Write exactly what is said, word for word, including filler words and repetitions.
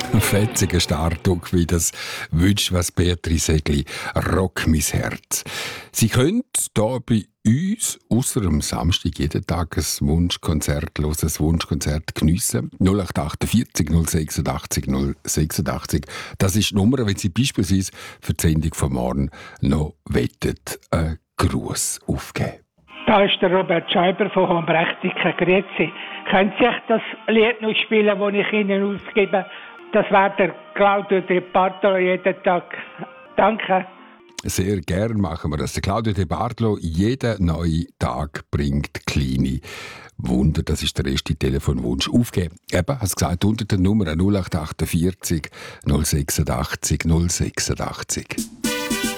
fetziger Startdruck wie das «Wünsch was Beatrice Egli, Rock mein Herz». Sie können hier bei uns ausser am Samstag jeden Tag ein Wunschkonzert hören, ein Wunschkonzert geniessen. null acht achtundvierzig null sechsundachtzig null sechsundachtzig. Das ist die Nummer, wenn Sie beispielsweise für die Sendung von morgen noch wettet, einen Gruß aufgeben. Da ist der Robert Scheiber von Hombrechtiken. Grüezi. Können Sie sich das Lied noch spielen, das ich Ihnen ausgebe? Das wäre der Claudio De Bartolo jeden Tag. Danke. Sehr gern machen wir das. Der Claudio De Bartolo, jeden neuen Tag bringt kleine Wunder. Das ist der erste Telefonwunsch. Aufgeben. Eben, hast gesagt, unter der Nummer null acht achtundvierzig null sechsundachtzig null sechsundachtzig.